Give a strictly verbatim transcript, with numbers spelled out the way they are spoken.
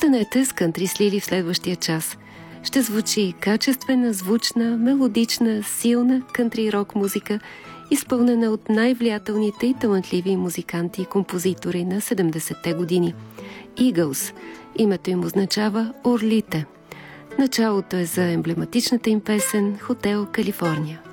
Останете с Кънтри с Лили в следващия час. Ще звучи качествена, звучна, мелодична, силна кънтри рок музика, изпълнена от най-влиятелните и талантливи музиканти и композитори на седемдесетте години. Eagles. Името им означава орлите. Началото е за емблематичната им песен «Хотел Калифорния».